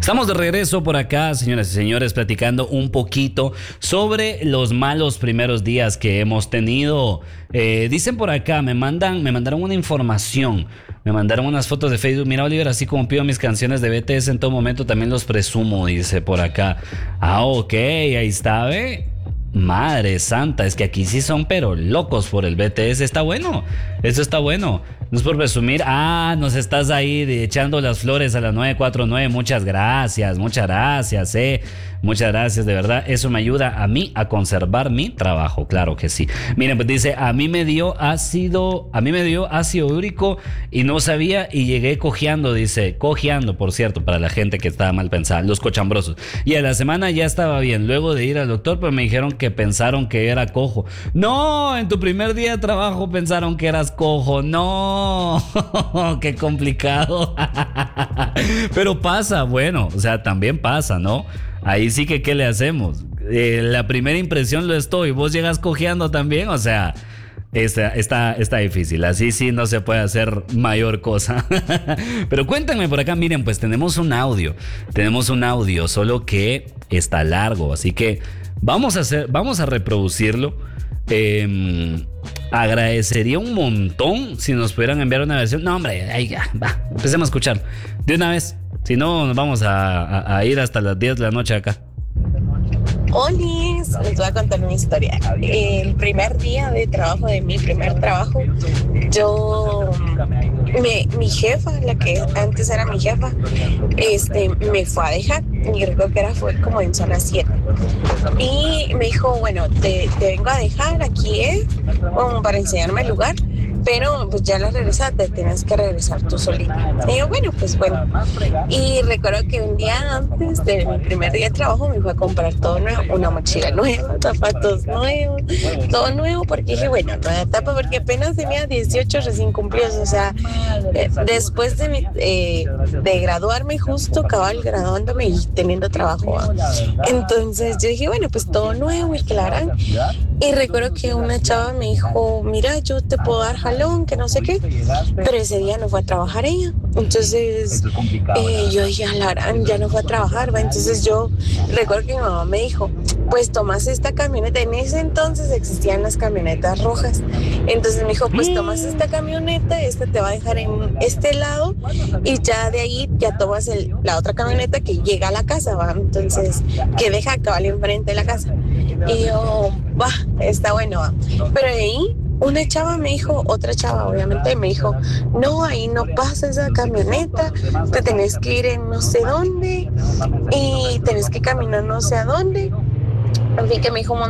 Estamos de regreso por acá, señoras y señores, platicando un poquito sobre los malos primeros días que hemos tenido. Dicen por acá, me mandaron una información, me mandaron unas fotos de Facebook. Mira, Oliver, así como pido mis canciones de BTS en todo momento, también los presumo, dice por acá. Ah, ok, ahí está, ¿ve? Madre santa, es que aquí sí son pero locos por el BTS. Está bueno, eso está bueno. No es por presumir. Nos estás ahí echando las flores a la 949. Muchas gracias, Muchas gracias, de verdad. Eso me ayuda a mí a conservar mi trabajo, claro que sí. Miren, pues dice, a mí me dio ácido úrico y no sabía y llegué cojeando, dice, cojeando, por cierto, para la gente que estaba mal pensada, los cochambrosos. Y a la semana ya estaba bien, luego de ir al doctor, pues me dijeron que pensaron que era cojo. No, en tu primer día de trabajo pensaron que eras cojo, no, qué complicado. Pero pasa, bueno, o sea, también pasa, ¿no? Ahí sí que, ¿qué le hacemos? La primera impresión lo estoy, vos llegas cojeando también, o sea, está difícil, así sí no se puede hacer mayor cosa. Pero cuéntenme por acá, miren, pues tenemos un audio, solo que está largo, así que vamos a reproducirlo. Agradecería un montón si nos pudieran enviar una versión. No, hombre, ahí ya, va, empecemos a escuchar de una vez. Si no, nos vamos a ir hasta las 10 de la noche acá. Olis, les voy a contar una historia. El primer día de trabajo de mi primer trabajo, mi jefa, la que antes era mi jefa, me fue a dejar, y recuerdo que fue como en zona 7. Y me dijo, bueno, te vengo a dejar, aquí como para enseñarme el lugar, pero pues ya la regresaste, tienes que regresar tú solita. Y yo, bueno. Y recuerdo que un día antes de mi primer día de trabajo me fui a comprar todo nuevo, una mochila nueva, zapatos nuevos, todo nuevo, porque dije, bueno, nueva etapa, porque apenas tenía 18 recién cumplidos, o sea, después de graduarme, justo cabal graduándome y teniendo trabajo. Entonces yo dije, bueno, pues todo nuevo y que la harán. Y recuerdo que una chava me dijo, mira, yo te puedo dar jalón, que no sé qué, pero ese día no fue a trabajar ella. Entonces yo dije, la harán, ya no fue a trabajar, ¿va? Entonces yo recuerdo que mi mamá me dijo, pues tomas esta camioneta. En ese entonces existían las camionetas rojas. Entonces me dijo, pues tomas esta camioneta, esta te va a dejar en este lado y ya de ahí ya tomas la otra camioneta que llega a la casa, ¿va? Entonces, que deja cabal enfrente de la casa. Y yo, va, está bueno, va. Pero de ahí una chava me dijo, otra chava obviamente me dijo, no, ahí no pasa esa camioneta, te tenés que ir en no sé dónde y tenés que caminar no sé a dónde. En fin, que me dijo